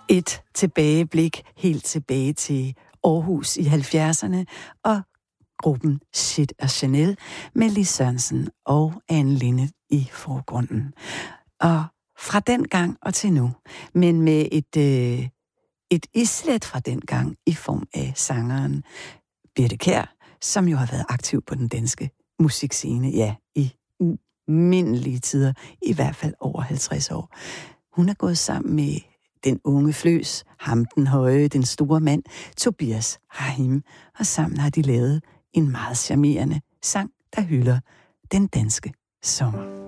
Et tilbageblik helt tilbage til Aarhus i 70'erne og gruppen Sid og Chanel med Lis Sørensen og Anne Linnet i forgrunden. Og fra den gang og til nu, men med et islet fra den gang i form af sangeren Birthe Kjær, som jo har været aktiv på den danske musikscene, ja, i umindelige tider, i hvert fald over 50 år. Hun er gået sammen med den unge Fløs, ham den høje, den store mand, Tobias Rahim, og sammen har de lavet en meget charmerende sang, der hylder den danske sommer.